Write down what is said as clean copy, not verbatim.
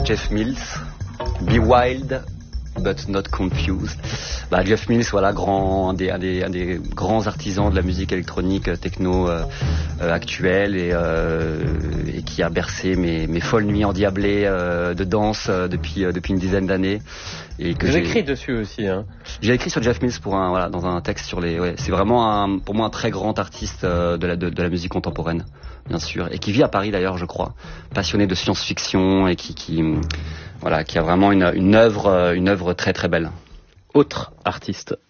Jeff Mills, Be Wild but not confused. Jeff Mills, voilà, un des grands artisans de la musique électronique techno actuelle et qui a bercé mes folles nuits endiablées de danse depuis une dizaine d'années. Et que j'ai écrit dessus aussi, hein. J'ai écrit sur Jeff Mills dans un texte sur c'est vraiment pour moi un très grand artiste de la musique contemporaine, bien sûr, et qui vit à Paris d'ailleurs, je crois, passionné de science-fiction et qui a vraiment une œuvre très très belle. Autre artiste